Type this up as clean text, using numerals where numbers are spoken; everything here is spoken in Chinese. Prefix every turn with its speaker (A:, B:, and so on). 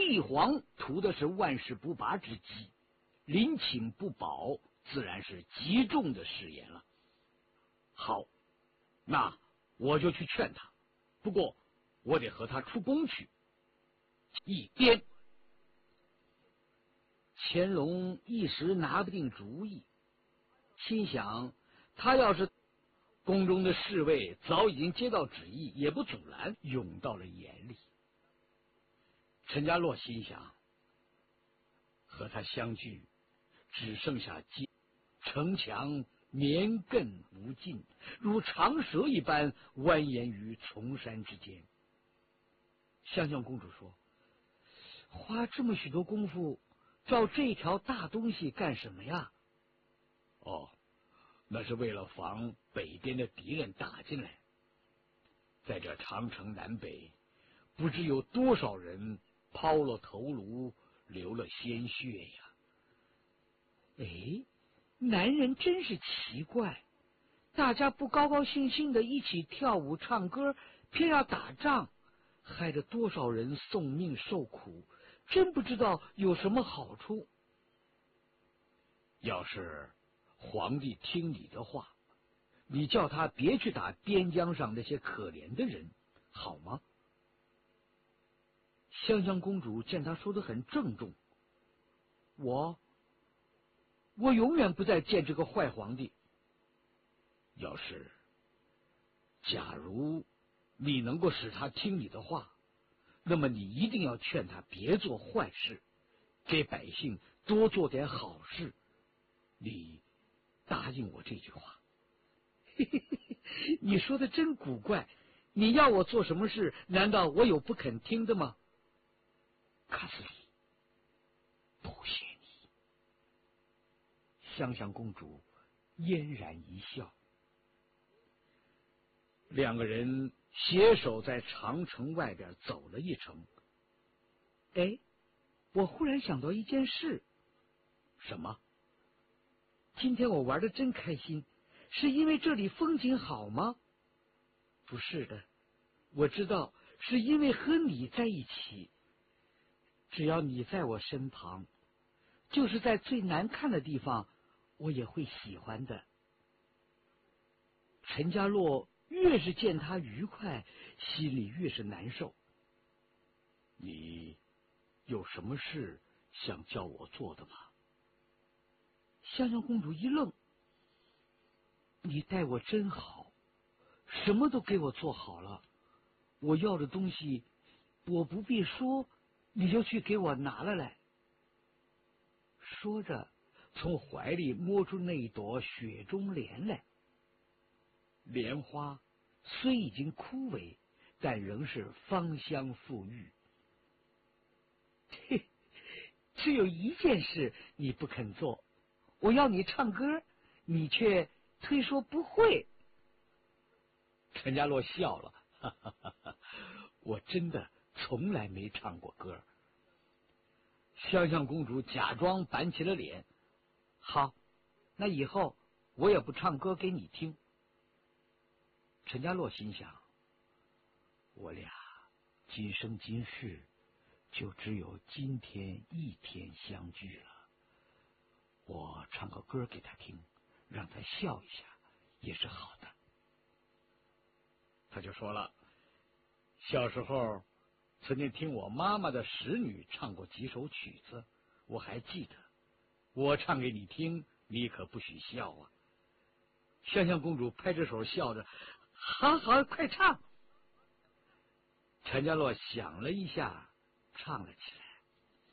A: 帝皇图的是万事不拔之机，临寝不保，自然是极重的誓言了。好，那我就去劝他，不过我得和他出宫去。一边，乾隆一时拿不定主意，心想他要是宫中的侍卫早已经接到旨意，也不阻拦，涌到了眼里。陈家洛心想，和他相聚，只剩下城墙绵亘无尽，如长蛇一般蜿蜒于崇山之间。香香公主说：“花这么许多功夫照这条大东西干什么呀？”哦，那是为了防北边的敌人打进来。在这长城南北，不知有多少人抛了头颅，流了鲜血呀！哎，男人真是奇怪，大家不高高兴兴的一起跳舞唱歌，偏要打仗，害得多少人送命受苦，真不知道有什么好处。要是皇帝听你的话，你叫他别去打边疆上那些可怜的人，好吗？香香公主见他说得很郑重，我永远不再见这个坏皇帝。假如你能够使他听你的话，那么你一定要劝他别做坏事，给百姓多做点好事。你答应我这句话。你说的真古怪，你要我做什么事，难道我有不肯听的吗？卡斯里，不谢你。香香公主嫣然一笑。两个人携手在长城外边走了一程。哎，我忽然想到一件事。什么？今天我玩得真开心，是因为这里风景好吗？不是的，我知道是因为和你在一起。只要你在我身旁，就是在最难看的地方，我也会喜欢的。陈家洛越是见他愉快，心里越是难受。你有什么事想叫我做的吗？香香公主一愣，你待我真好，什么都给我做好了，我要的东西我不必说，你就去给我拿了来。说着，从怀里摸出那一朵雪中莲来。莲花虽已经枯萎，但仍是芳香馥郁。嘿，只有一件事你不肯做，我要你唱歌，你却推说不会。陈家洛笑了，哈哈哈哈，我真的从来没唱过歌。香香公主假装板起了脸，好，那以后我也不唱歌给你听。陈家洛心想，我俩今生今世就只有今天一天相聚了，我唱个歌给他听，让他笑一下也是好的。他就说了，小时候曾经听我妈妈的使女唱过几首曲子，我还记得，我唱给你听，你可不许笑啊。香香公主拍着手笑着，好好，快唱。陈家洛想了一下，唱了起来。